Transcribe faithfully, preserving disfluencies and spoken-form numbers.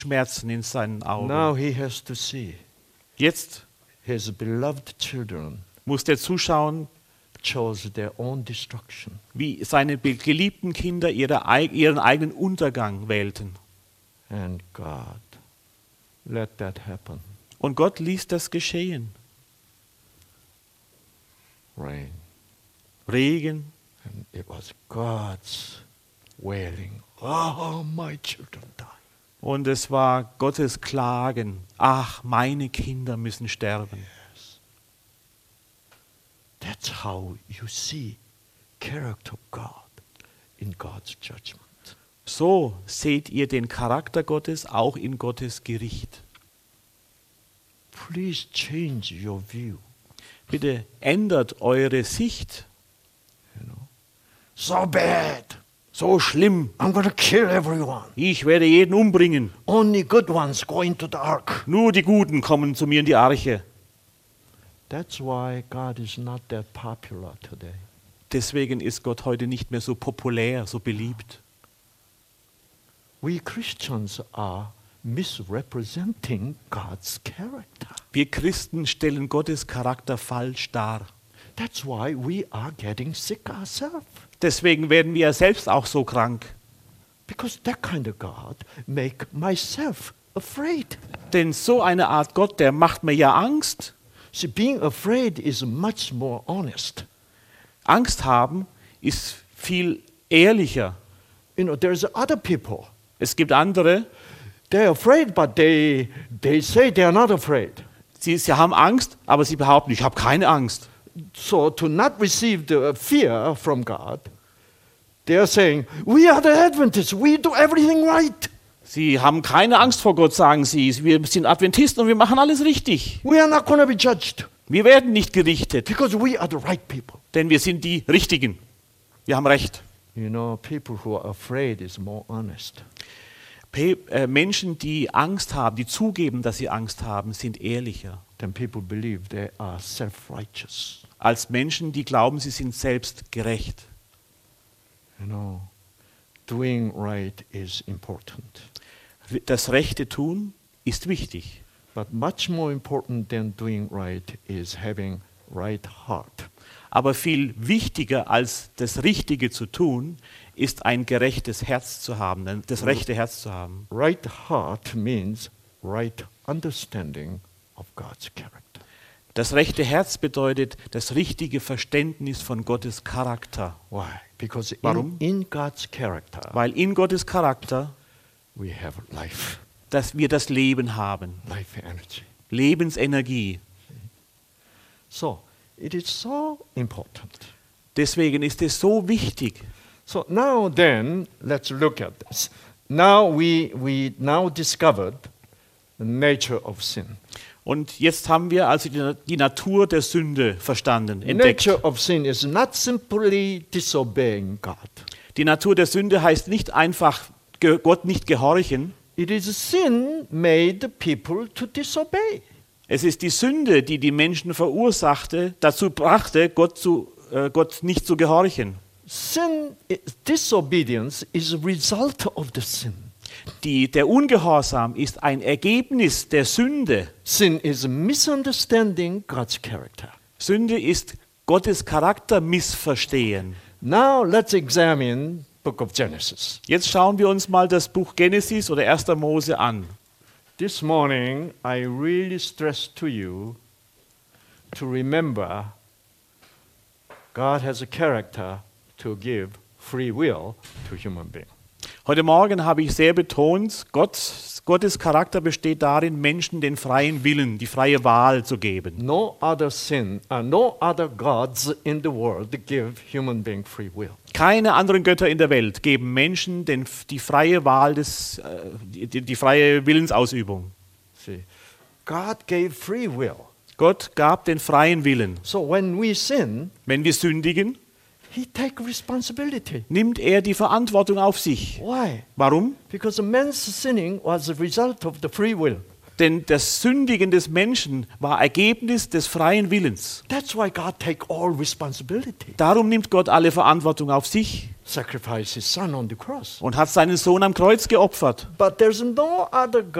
Schmerzen in seinen Augen. Now he has to see Jetzt his beloved children muss er zuschauen, chose their own destruction. wie seine be- geliebten Kinder ihre, eig- ihren eigenen Untergang wählten. And God let that happen. Und Gott ließ das geschehen. Rain. Regen. And it was God's wailing. Oh, my children die. Und es war Gottes Klagen. Ach, meine Kinder müssen sterben. That's how you see character of God in God's judgment. So seht ihr den Charakter Gottes auch in Gottes Gericht. Please change your view. Bitte ändert eure Sicht. You know, so bad. So schlimm. I'm going to kill everyone. Ich werde jeden umbringen. Only good ones go into the ark. Nur die Guten kommen zu mir in die Arche. That's why God is not that popular today. Deswegen ist Gott heute nicht mehr so populär, so beliebt. We Christians are misrepresenting God's character. Wir Christen stellen Gottes Charakter falsch dar. That's why we are getting sick ourselves. Deswegen werden wir selbst auch so krank. Because that kind of God make myself afraid. Denn so eine Art Gott, der macht mir ja Angst. See, being afraid is much more honest. Angst haben ist viel ehrlicher. You know, there's other people. Es gibt andere, They're afraid, but they, they say they're not afraid. sie, sie haben Angst, aber sie behaupten, ich habe keine Angst. So to not receive the fear from God, they're saying, we are the Adventists, we do everything right. Sie haben keine Angst vor Gott, sagen sie. Wir sind Adventisten und wir machen alles richtig. We are not going to be judged Wir werden nicht gerichtet, because we are the right people. denn wir sind die Richtigen. Wir haben Recht. You know, people who are afraid is more honest. Pe äh, Menschen, die Angst haben, die zugeben, dass sie Angst haben, sind ehrlicher Then people believe they are self-righteous. als Menschen, die glauben, sie sind selbst gerecht. You know, doing right is important. Das rechte Tun ist wichtig. But much more important than doing right is having right heart. Aber viel wichtiger als das Richtige zu tun, ist ein gerechtes Herz zu haben, das rechte Herz zu haben. Right heart means right understanding of God's character. Das rechte Herz bedeutet das richtige Verständnis von Gottes Charakter. Why? Because in, Warum? in God's character Weil in Gottes Charakter, we have life, dass wir das Leben haben, life energy. Lebensenergie. So it is so important. Deswegen ist es so wichtig. So now then, let's look at this. Now we we now discovered the nature of sin. Und jetzt haben wir also die, die Natur der Sünde verstanden, entdeckt. Nature of sin is not simply disobeying God. Die Natur der Sünde heißt nicht einfach ge- Gott nicht gehorchen. It is sin made people to disobey. Es ist die Sünde, die die Menschen verursachte, dazu brachte, Gott, zu, äh, Gott nicht zu gehorchen. Sin, i- disobedience is a result of the sin. Die, der Ungehorsam ist ein Ergebnis der Sünde. Sin is misunderstanding God's character. Sünde ist Gottes Charakter missverstehen. Now let's examine book of Genesis. Jetzt schauen wir uns mal das Buch Genesis oder erster Mose an. This morning I really stress to you to remember God has a character to give free will to human beings. Heute Morgen habe ich sehr betont, Gott, Gottes Charakter besteht darin, Menschen den freien Willen, die freie Wahl zu geben. No other sin, uh, no other gods in the world give human being free will. Keine anderen Götter in der Welt geben Menschen den, die freie Wahl, des, äh, die, die, die freie Willensausübung. See, God gave free will. Gott gab den freien Willen. So when we sin, Wenn wir sündigen, He take responsibility. nimmt er die Verantwortung auf sich. Why? Warum? Because a man's sinning was a result of the free will. Denn das Sündigen des Menschen war Ergebnis des freien Willens. That's why God take all responsibility. Darum nimmt Gott alle Verantwortung auf sich Sacrifice his son on the cross. und hat seinen Sohn am Kreuz geopfert. But there's no other